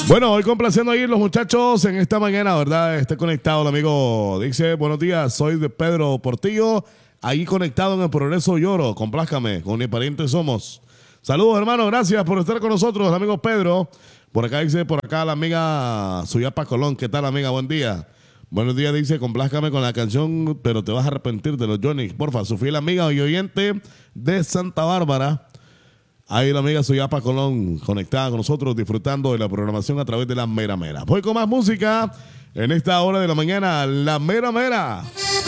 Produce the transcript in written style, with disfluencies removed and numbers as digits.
Bueno, hoy complaciendo ahí los muchachos en esta mañana, ¿verdad? Está conectado el amigo, dice, buenos días, soy de Pedro Portillo, ahí conectado en el Progreso Lloro, complázcame, con mi pariente somos. Saludos, hermano, gracias por estar con nosotros, el amigo Pedro. Por acá dice, por acá la amiga Suyapa Colón, ¿qué tal, amiga? Buen día. Buenos días, dice, complázcame con la canción, pero te vas a arrepentir de los Johnny. Porfa, su fiel amiga y oyente de Santa Bárbara. Ahí la amiga Suyapa Colón conectada con nosotros, disfrutando de la programación a través de la Mera Mera. Voy con más música en esta hora de la mañana, la Mera Mera.